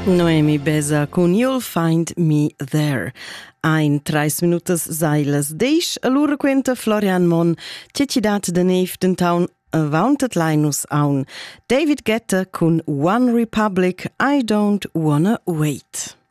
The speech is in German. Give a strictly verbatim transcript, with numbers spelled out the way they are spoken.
Noemi Besa con You'll Find Me There. Ein treis minutas seilas deisch, allura quenta Florian Mon, tgecidat da neiv den taun avantet leinus aun. David Guetta con One Republic, I Don't Wanna Wait.